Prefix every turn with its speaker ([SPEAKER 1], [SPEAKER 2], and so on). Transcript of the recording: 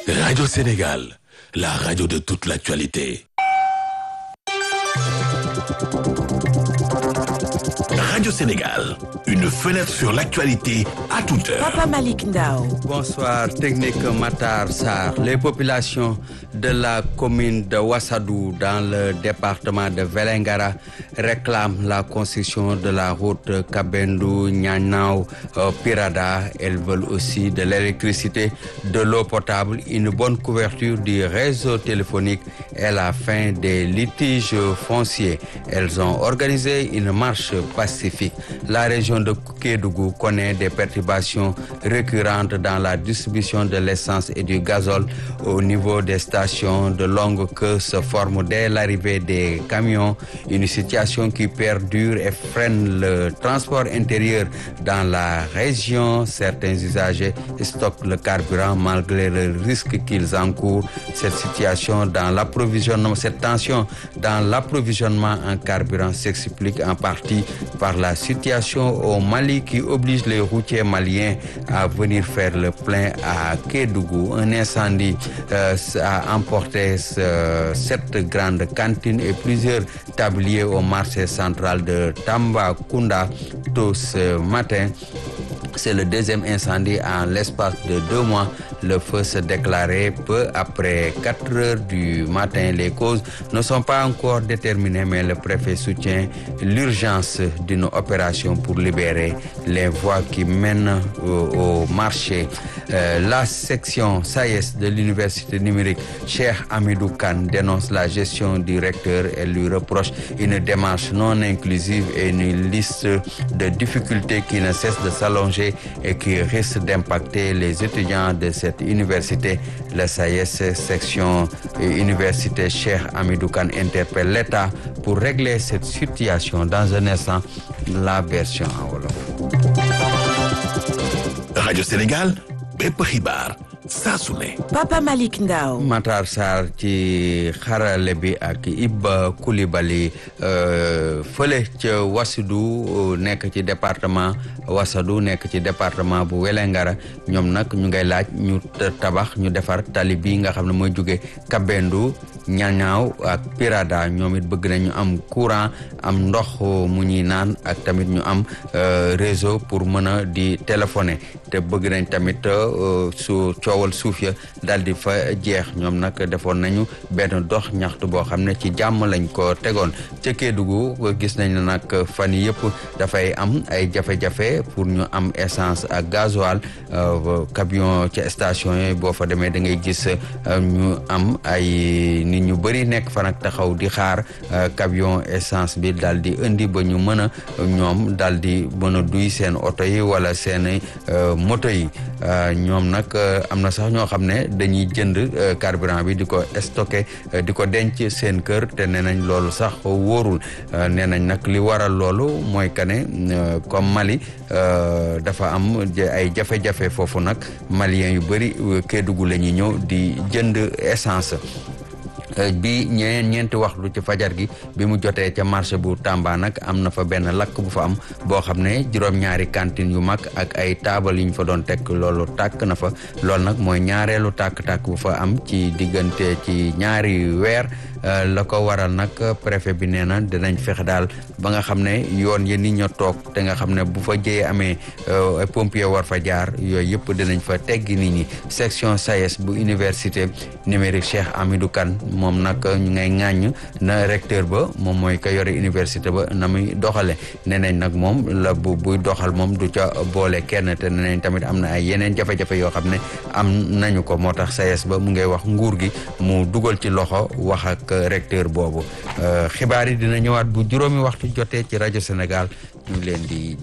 [SPEAKER 1] Radio Sénégal, la radio de toute l'actualité. Radio Sénégal, une fenêtre sur l'actualité à toute heure.
[SPEAKER 2] Papa Malick Ndao.
[SPEAKER 3] Bonsoir, technique Matar Sarr. Les populations de la commune de Ouassadou dans le département de Vélingara réclament la construction de la route Kabendou-Nianao-Pirada. Elles veulent aussi de l'électricité, de l'eau potable, une bonne couverture du réseau téléphonique et la fin des litiges fonciers. Elles ont organisé une marche pacifique. La région de Kédougou connaît des perturbations récurrentes dans la distribution de l'essence et du gazole au niveau des stations. De longues queues se forment dès l'arrivée des camions, une situation qui perdure et freine le transport intérieur dans la région. Certains usagers stockent le carburant malgré le risque qu'ils encourent. Cette situation dans l'approvisionnement, cette tension dans l'approvisionnement en carburant s'explique en partie par la situation au Mali qui oblige les routiers maliens à venir faire le plein à Kédougou. Un incendie a emporté cette grande cantine et plusieurs tabliers au marché central de Tambacounda tôt ce matin. C'est le deuxième incendie en l'espace de 2 mois. Le feu se déclarait peu après 4 heures du matin. Les causes ne sont pas encore déterminées, mais le préfet soutient l'urgence d'une opération pour libérer les voies qui mènent au marché. La section SAES de l'université numérique Cheikh Hamidou Kane dénonce la gestion du recteur et lui reproche une démarche non inclusive et une liste de difficultés qui ne cesse de s'allonger et qui risque d'impacter les étudiants de cette université. La SAES section université Cheikh Hamidou Kane interpelle l'État pour régler cette situation. Dans un instant, la version en wolof.
[SPEAKER 1] Radio Sénégal, bépp xibaar saa su ne.
[SPEAKER 2] Papa Malick Ndao.
[SPEAKER 3] Matar Sarr ci xarale bi ak Ibba Coulibaly fële ca Ouassadou nekk ci département bu Vélingara ñoom nag ñu ngay laaj ñu tabax ñu defar tali bi nga xam ne mooy jóge Kabendou Nianao ak Pirada. ñoom it bëgg nañu am courant, am ndox mu ñuy naan ak tamit ñu am réseau pour mën a di téléphoner. te bëgg nañ tamit su coowal suuf ya daal di fa jeex. ñoom nag defoon nañu benn dox ñaxtu boo xam ne ci jàmm lañ ko tegoon. ca Kédougou gis nañ ne nag fan yii yëpp dafay am ay jafe-jafe pour ñu am essence ak gasoil. camion ca station yooyu boo fa demee da ngay gis ñu am ay nit ñu bëri nekk fa nag taxaw di xaar camion essence bi daal di indi ba ñu mën a ñoom daal di mën a duy seen oto yi wala seen moto yi. ñoom nag am na sax ñoo xam ne dañuy jënd carburant bi di ko stocké di ko denc seen kër te nee nañ loolu sax wóorul. nee nañ nag li waral loolu mooy que ne comme Mali dafa am ay jafe-jafe foofu nag maliens yu bëri Kédougou la ñuy ñëw di jënd essence. bi ñeenti waxtu ci fajar gi bi mu jotee ca marché bu Tamba nag am na fa benn lakk bu fa am boo xam ne juróom-ñaari cantine yu mag ak ay taabal yu ñu fa doon teg loolu tàkk na fa. loolu nag mooy ñaareelu tàkk-tàkk bu fa am ci diggante ci ñaari weer. la ko waral nag préfet bi nee na dinañ fexe daal ba nga xam ne yoon ya nit ña toog te nga xam ne bu fa jëyee amee pompier war fa jaar yooyu yëpp dinañ fa teggi nit ñi. section SAES bu université numérique Cheikh Hamidou Kane moom nag ñu ngay ŋàññ na recteur ba moom mooy ka yore université ba na muy doxale. nee nañ nag moom la buy doxal moom du ca boole kenn te nee nañ tamit am na ay yeneen jafe-jafe yoo xam ne am nañu ko. moo tax SAES ba mu ngay wax nguur gi mu dugal ci loxo wax ak recteur boobu. xibaar yi dina ñëwaat bu juróomi waxtu jotee ci rajo Sénégal ñu leen di